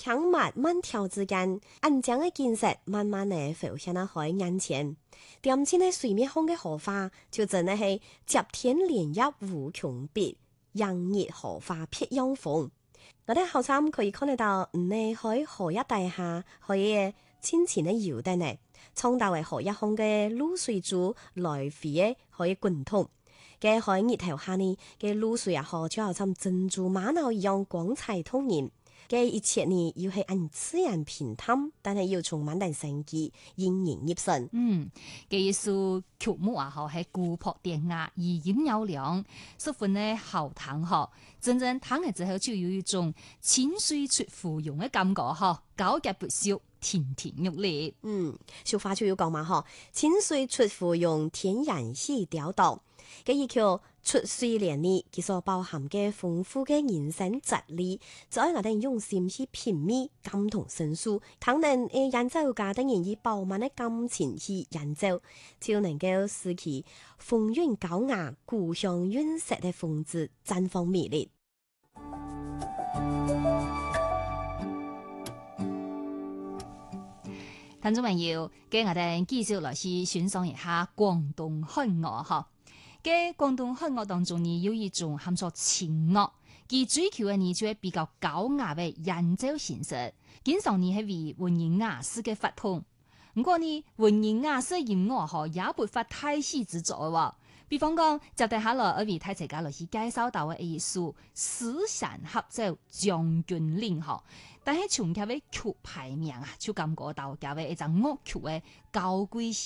輕慢慢調之間，安靜嘅景色慢慢地浮現喺海眼前。點睛喺水面上嘅荷花，就真係係接天蓮葉無窮別，映日荷花別樣紅。我哋後生可以看得到，喺海荷葉底下可以淺淺嘅搖動呢，沖到為荷葉上嘅露水珠來回嘅可以滾動。嘅海日頭下呢嘅露水啊，好就好似珍珠瑪瑙一樣光彩通豔。嘅一切呢，要係按自然平淡，但係要充滿定生機，引人入勝。 嘅一首曲目啊，嗬係古樸典雅，餘音悠揚，十分呢好聽嗬。真正聽嘅之後，就有一種清水出芙蓉嘅感覺嗬，高潔不朽，甜甜玉烈。 俗話就要講嘛嗬，清水出芙蓉，天然喜雕琢。嘅一條出水蓮呢，其所包含嘅豐富嘅人生哲理，就係我哋用心去品味、感同身受，倘能演奏家等人以飽滿嘅感情去演奏，就能夠使其風韻高雅、古香韻色嘅風姿綻放魅力。 聽眾朋友，嘅我哋繼續來去欣賞一下廣東漢樂嗬。嘅廣東漢樂當中呢，有一種喊做清樂，佢追求嘅呢就係比較高雅嘅演奏形式，經常呢係為文人雅士嘅發通。不過呢，文人雅士音樂嗬也不乏太戲之作喎。比方講，接待下來而為大家來去介紹到嘅一首《詩山合奏《將軍令》嗬，但係從佢嘅曲牌名啊，就感覺到佢嘅一隻樂曲嘅高貴